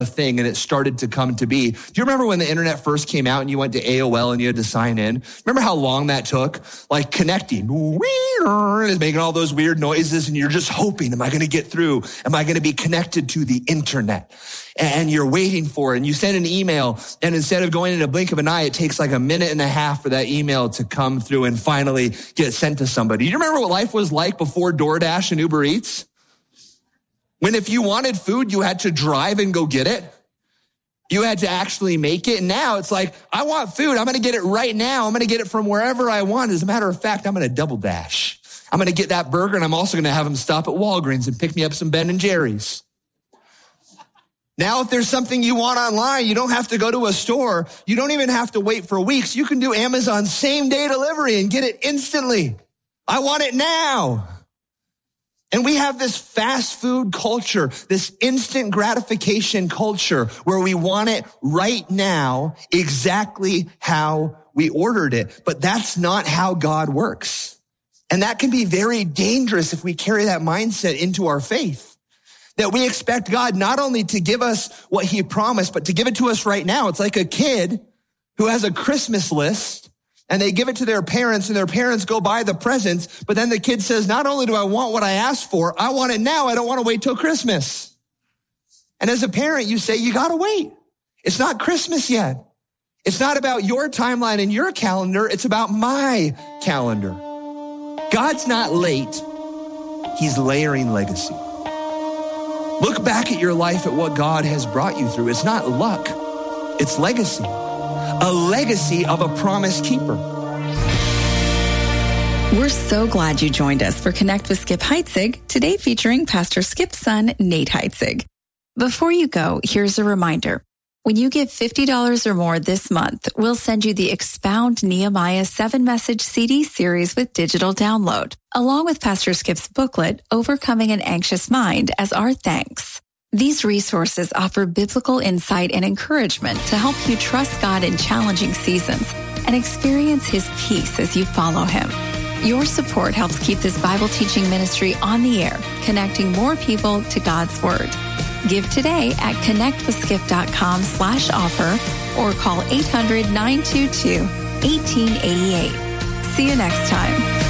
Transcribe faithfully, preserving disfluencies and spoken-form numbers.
thing and it started to come to be. Do you remember when the internet first came out and you went to A O L and you had to sign in? Remember how long that took? Like connecting. It's making all those weird noises and you're just hoping, am I going to get through? Am I going to be connected to the internet? And you're waiting for it and you send an email and instead of going in a blink of an eye, it takes like a minute and a half for that email to come through and finally get sent to somebody. Do you remember what life was like before DoorDash and Uber Eats? When if you wanted food, you had to drive and go get it. You had to actually make it. And now it's like, I want food. I'm going to get it right now. I'm going to get it from wherever I want. As a matter of fact, I'm going to double dash. I'm going to get that burger and I'm also going to have them stop at Walgreens and pick me up some Ben and Jerry's. Now, if there's something you want online, you don't have to go to a store. You don't even have to wait for weeks. You can do Amazon same day delivery and get it instantly. I want it now. And we have this fast food culture, this instant gratification culture where we want it right now, exactly how we ordered it. But that's not how God works. And that can be very dangerous if we carry that mindset into our faith. That we expect God not only to give us what he promised, but to give it to us right now. It's like a kid who has a Christmas list and they give it to their parents and their parents go buy the presents. But then the kid says, not only do I want what I asked for, I want it now. I don't want to wait till Christmas. And as a parent, you say, you got to wait. It's not Christmas yet. It's not about your timeline and your calendar. It's about my calendar. God's not late. He's layering legacy. Look back at your life at what God has brought you through. It's not luck. It's legacy. A legacy of a promise keeper. We're so glad you joined us for Connect with Skip Heitzig, today featuring Pastor Skip's son, Nate Heitzig. Before you go, here's a reminder. When you give fifty dollars or more this month, we'll send you the Expound Nehemiah seven-message C D series with digital download, along with Pastor Skip's booklet, Overcoming an Anxious Mind, as our thanks. These resources offer biblical insight and encouragement to help you trust God in challenging seasons and experience his peace as you follow him. Your support helps keep this Bible teaching ministry on the air, connecting more people to God's Word. Give today at connectwithskip.com slash offer or call eight hundred, nine two two, one eight eight eight. See you next time.